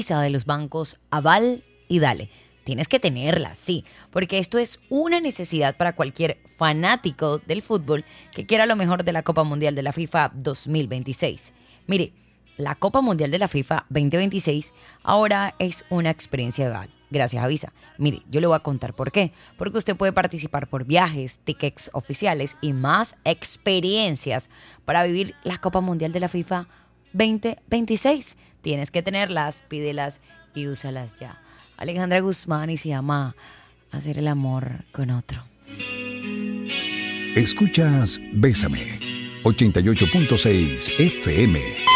de los bancos Aval y Dale. Tienes que tenerla, sí, porque esto es una necesidad para cualquier fanático del fútbol que quiera lo mejor de la Copa Mundial de la FIFA 2026. Mire, la Copa Mundial de la FIFA 2026 ahora es una experiencia Aval, gracias a Visa. Mire, yo le voy a contar por qué. Porque usted puede participar por viajes, tickets oficiales y más experiencias para vivir la Copa Mundial de la FIFA 2026. Tienes que tenerlas, pídelas y úsalas ya. Alejandra Guzmán y se llama Hacer el amor con otro. Escuchas Bésame 88.6 FM.